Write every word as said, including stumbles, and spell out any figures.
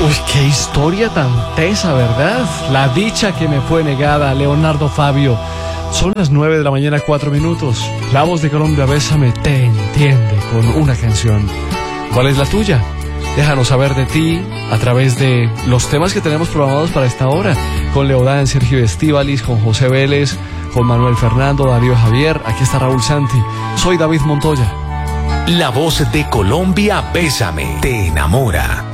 Uy, qué historia tan tesa, ¿verdad? La dicha que me fue negada, Leonardo Fabio. Son las nueve de la mañana, cuatro minutos. La Voz de Colombia, Bésame, te entiende con una canción. ¿Cuál es la tuya? Déjanos saber de ti a través de los temas que tenemos programados para esta hora. Con Leodán, Sergio Estíbaliz, con José Vélez, con Manuel Fernando, Darío Javier. Aquí está Raúl Santi. Soy David Montoya. La Voz de Colombia, Bésame, te enamora.